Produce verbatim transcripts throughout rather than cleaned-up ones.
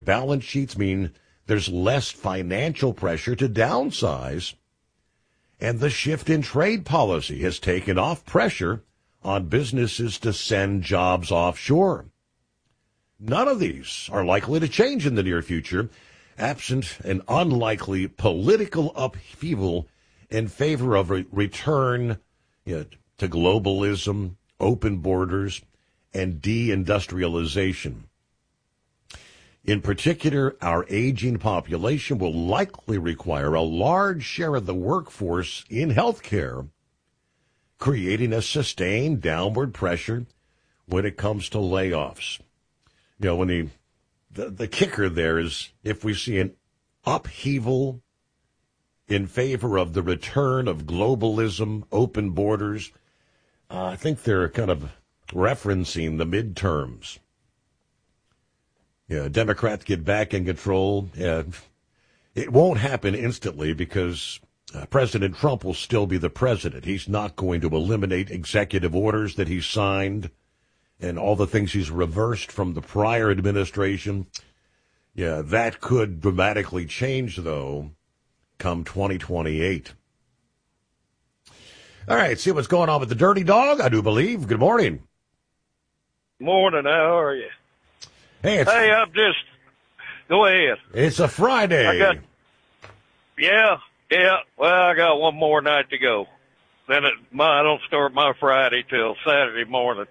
Balance sheets mean there's less financial pressure to downsize, and the shift in trade policy has taken off pressure on businesses to send jobs offshore. None of these are likely to change in the near future, absent an unlikely political upheaval in favor of a return you know, to globalism, open borders, and deindustrialization. In particular, our aging population will likely require a large share of the workforce in healthcare, creating a sustained downward pressure when it comes to layoffs. You know, when the, the, the kicker there is if we see an upheaval in favor of the return of globalism, open borders, uh, I think they're kind of referencing the midterms. Yeah, Democrats get back in control. Uh, it won't happen instantly because uh, President Trump will still be the president. He's not going to eliminate executive orders that he signed and all the things he's reversed from the prior administration. Yeah, that could dramatically change, though, come twenty twenty-eight. All right, see what's going on with the Dirty Dog, I do believe. Good morning. Morning, how are you? Hey, it's, hey, I'm just, go ahead. It's a Friday. I got, yeah, yeah, well, I got one more night to go. Then it, my, I don't start my Friday till Saturday morning.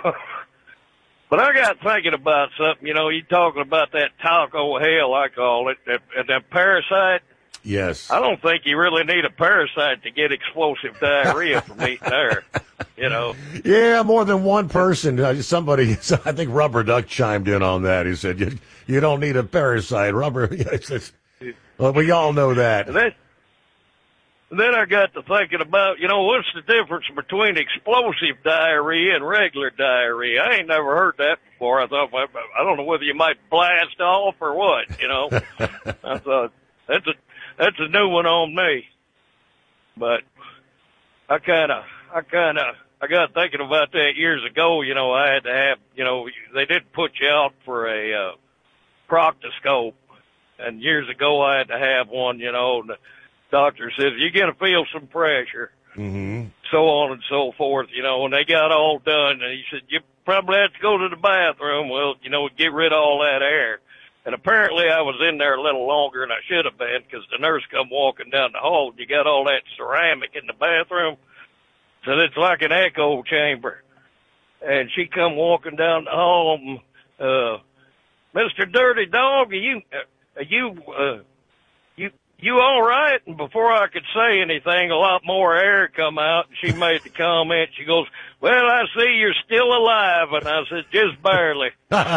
But I got thinking about something, you know, you talking about that taco hell, I call it, that, that parasite. Yes. I don't think you really need a parasite to get explosive diarrhea from eating there, you know. Yeah, more than one person. Uh, somebody, I think Rubber Duck chimed in on that. He said, you, you don't need a parasite. Rubber, yes, it's, well, we all know that. And then, and then I got to thinking about, you know, what's the difference between explosive diarrhea and regular diarrhea? I ain't never heard that before. I thought, I don't know whether you might blast off or what, you know. I thought, that's a, That's a new one on me. But I kind of, I kind of, I got thinking about that years ago. You know, I had to have, you know, they did put you out for a uh, proctoscope. And years ago I had to have one, you know, and the doctor says, you're going to feel some pressure. Mm-hmm. So on and so forth, you know, and they got all done. And he said, you probably have to go to the bathroom. Well, you know, get rid of all that air. And apparently I was in there a little longer than I should have been because the nurse come walking down the hall. And you got all that ceramic in the bathroom. So it's like an echo chamber. And she come walking down the hall. And, uh, Mister Dirty Dog, are you, are you, uh, you, you all right? And before I could say anything, a lot more air come out. And she made the comment. She goes, well, I see you're still alive. And I said, just barely.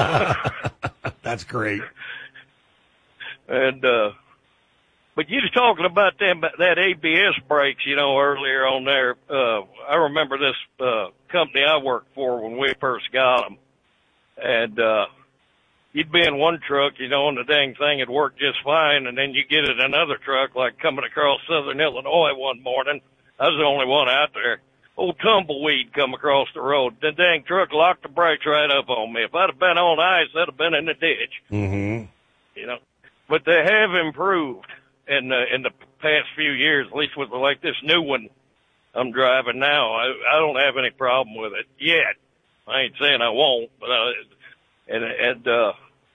That's great. And, uh, but you was talking about them, that A B S brakes, you know, earlier on there. Uh, I remember this, uh, company I worked for when we first got them. And, uh, you'd be in one truck, you know, and the dang thing would work just fine. And then you get in another truck, like coming across southern Illinois one morning. I was the only one out there. Old tumbleweed come across the road. The dang truck locked the brakes right up on me. If I'd have been on ice, I'd have been in the ditch. Mm-hmm. You know, but they have improved in the, in the past few years, at least with like this new one I'm driving now. I, I don't have any problem with it yet. I ain't saying I won't, but I, and, and, uh,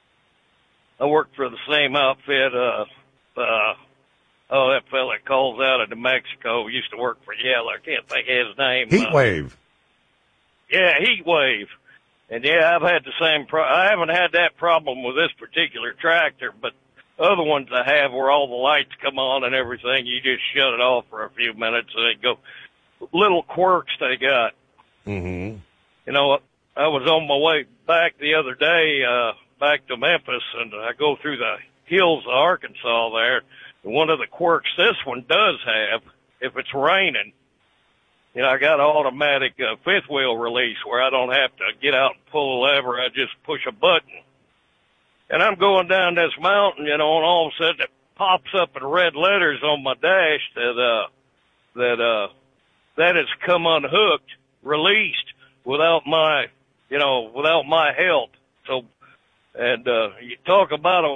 I work for the same outfit, uh, uh, oh, that fella calls out of New Mexico, used to work for Yell. I can't think of his name. Heat uh, Wave. Yeah, Heat Wave. And yeah, I've had the same pro- I haven't had that problem with this particular tractor, but other ones I have where all the lights come on and everything, you just shut it off for a few minutes and they go. Little quirks they got. Mm-hmm. You know, I was on my way back the other day, uh, back to Memphis, and I go through the hills of Arkansas there. And one of the quirks this one does have, if it's raining, you know, I got an automatic uh, fifth wheel release where I don't have to get out and pull a lever. I just push a button. And I'm going down this mountain, you know, and all of a sudden it pops up in red letters on my dash that, uh, that, uh, that has come unhooked, released without my, you know, without my help. So And uh, you talk about a